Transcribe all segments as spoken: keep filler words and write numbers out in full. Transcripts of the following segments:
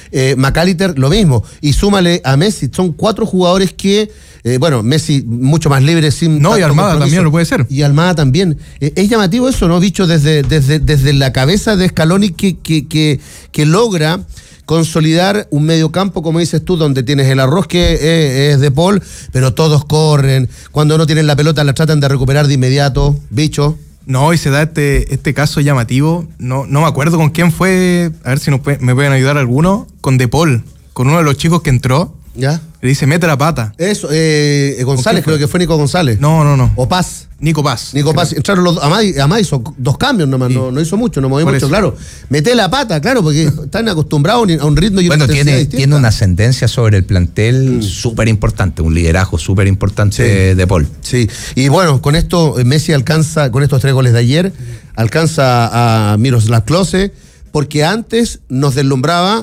Eh, McAllister, lo mismo. Y súmale a Messi, son cuatro jugadores que, eh, bueno, Messi mucho más libre, sin No, y Almada también lo puede ser. Y Almada también. Eh, es llamativo eso, ¿no? Dicho desde, desde, desde la cabeza de Scaloni que, que, que, que logra consolidar un mediocampo, como dices tú, donde tienes el arroz que es, es de Paul, pero todos corren. Cuando no tienen la pelota la tratan de recuperar de inmediato. Bicho. No, y se da este, este caso llamativo, no, no me acuerdo con quién fue, a ver si nos puede, me pueden ayudar alguno, con De Paul, con uno de los chicos que entró, ¿Ya? le dice, mete la pata. Eso, eh, González, creo que fue Nico González. No, no, no. O Paz. Nico Paz. Nico Paz, entraron los dos. Amá hizo dos cambios nomás, sí. no, no hizo mucho, no movió mucho, eso. Claro. Mete la pata, claro, porque están acostumbrados a un ritmo y bueno, una tiene, distinta. tiene una ascendencia sobre el plantel mm. súper importante, un liderazgo súper importante sí. de Paul. Sí, y bueno, con esto Messi alcanza, con estos tres goles de ayer, alcanza a Miroslav Klose, porque antes nos deslumbraba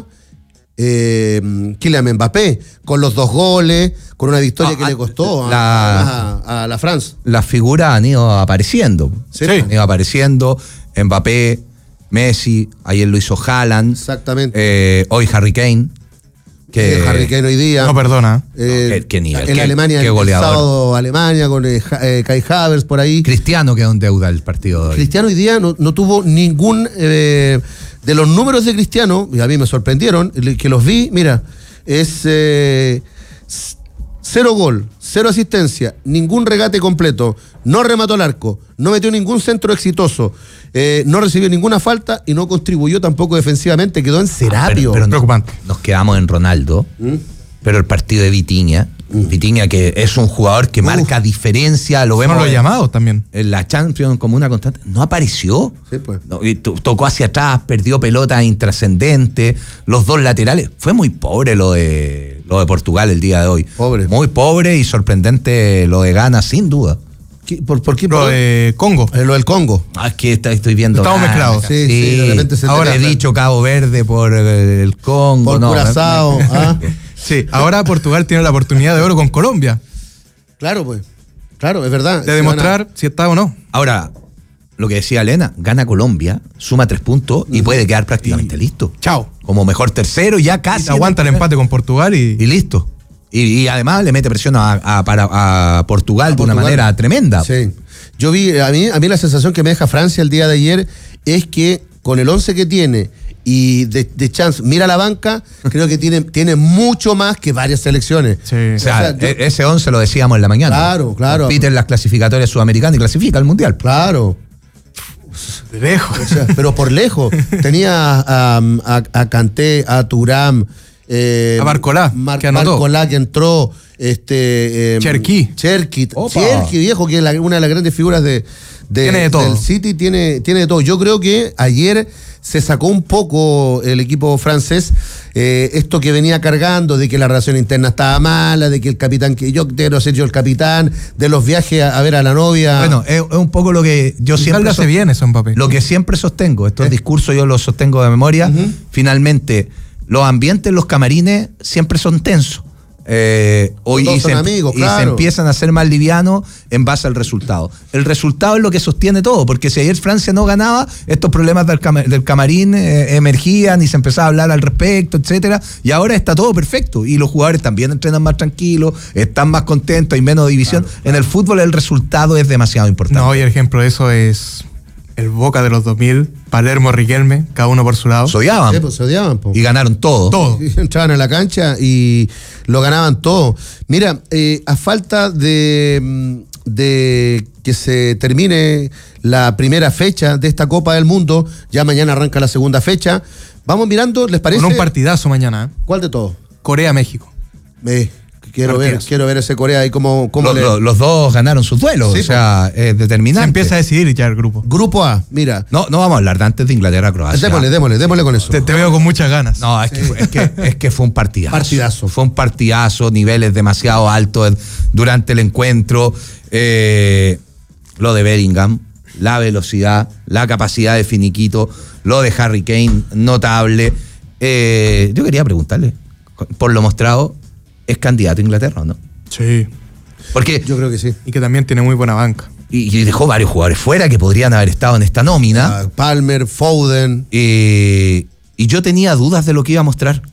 Eh, Kylian Mbappé con los dos goles, con una victoria ah, que ah, le costó la, a, a, a la France. Las figuras han ido apareciendo, sí. han ido apareciendo. Mbappé, Messi, ayer lo hizo Haaland, exactamente. Eh, hoy Harry Kane. Que eh, Harry Kane hoy día. No perdona. Eh, no, ¿qué, qué nivel? En ¿Qué, Alemania, qué el sábado Alemania con eh, eh, Kai Havertz por ahí. Cristiano quedó en deuda el partido de hoy. Cristiano hoy día no, no tuvo ningún. Eh, de los números de Cristiano, y a mí me sorprendieron, que los vi, mira, es eh, cero gol, cero asistencia, ningún regate completo, no remató al arco, no metió ningún centro exitoso, eh, no recibió ninguna falta y no contribuyó tampoco defensivamente, quedó en Serapio. Ah, pero, pero preocupante. Nos, nos quedamos en Ronaldo, ¿Mm? pero el partido de Vitinha, mm. Vitinha que es un jugador que Uf. marca diferencia, lo vemos. Son los llamados también. En la Champions como una constante, no apareció. Sí, pues. No, y tocó hacia atrás, perdió pelota intrascendente, los dos laterales. Fue muy pobre lo de, lo de Portugal el día de hoy. Pobre. Muy pobre y sorprendente lo de Ghana, sin duda. ¿Qué, por, ¿Por qué? Lo por, de Congo. Eh, lo del Congo. Ah, es que está, estoy viendo. Estamos Ghana, mezclados. Sí, sí, sí, de repente se ahora he te dicho Cabo Verde por el Congo. Por no, Curazao. ¿Ah? Sí, ahora Portugal tiene la oportunidad de oro con Colombia. Claro, pues. Claro, es verdad. De demostrar a... si está o no. Ahora, lo que decía Elena, gana Colombia, suma tres puntos y puede quedar prácticamente y... listo. Chao. Como mejor tercero, ya casi. Aguanta el empate con Portugal y... Y listo. Y, y además le mete presión a, a, a, a Portugal a de Portugal. Una manera tremenda. Sí. Yo vi, a mí, a mí la sensación que me deja Francia el día de ayer es que con el once que tiene y de, de chance, mira la banca, creo que tiene, tiene mucho más que varias selecciones. Sí. O sea, o sea yo, ese once lo decíamos en la mañana. Claro, claro. Compite en las clasificatorias sudamericanas y clasifica al Mundial. Claro. De lejos. O sea, pero por lejos. Tenía a, a, a Kanté, a Thuram, eh, a Barcolá, Mar, que anotó. Barcolá que entró, este eh, Cherki. Cherki, Cherki, viejo, que es la, una de las grandes figuras de, de, tiene de todo. del City, tiene, tiene de todo. Yo creo que ayer se sacó un poco el equipo francés eh, esto que venía cargando de que la relación interna estaba mala, de que el capitán, que yo quiero ser yo el capitán, de los viajes a, a ver a la novia. Bueno, es, es un poco lo que yo siempre so, hace bien eso, Mbappé. Lo que siempre sostengo, estos ¿Eh? discursos yo los sostengo de memoria. Uh-huh. Finalmente, los ambientes, los camarines siempre son tensos. Eh, hoy y, se, amigos, y claro. se empiezan a hacer más livianos en base al resultado. El resultado es lo que sostiene todo, porque si ayer Francia no ganaba, estos problemas del, cam- del camarín eh, emergían y se empezaba a hablar al respecto, etcétera, y ahora está todo perfecto y los jugadores también entrenan más tranquilos, están más contentos, hay menos división. Claro, claro. En el fútbol el resultado es demasiado importante. No, y el ejemplo de eso es el Boca de los dos mil, Palermo, Riquelme, cada uno por su lado. Se odiaban. Sí, pues, se odiaban po. Y ganaron todo. Todo. Y entraban a la cancha y lo ganaban todo. Mira, eh, a falta de, de que se termine la primera fecha de esta Copa del Mundo, ya mañana arranca la segunda fecha, vamos mirando, ¿les parece? Con un partidazo mañana. ¿eh? ¿Cuál de todos? Corea-México. Eh. Quiero ver, quiero ver ese Corea y cómo, cómo los, le... los, los dos ganaron sus duelos, sí, o sea, es eh, determinante. Se empieza a decidir ya el grupo. Grupo A, mira. No, no vamos a hablar de antes de Inglaterra-Croacia. Démosle, démosle, démosle con eso. Te, te veo con muchas ganas. No, es, sí. que, es, que, es que fue un partidazo. Partidazo. Fue un partidazo, niveles demasiado altos durante el encuentro. Eh, lo de Bellingham, la velocidad, la capacidad de finiquito, lo de Harry Kane, notable. Eh, yo quería preguntarle, por lo mostrado, ¿es candidato a Inglaterra o no? Sí. Porque yo creo que sí. Y que también tiene muy buena banca. Y, y dejó varios jugadores fuera que podrían haber estado en esta nómina. Uh, Palmer, Foden. Eh, y yo tenía dudas de lo que iba a mostrar.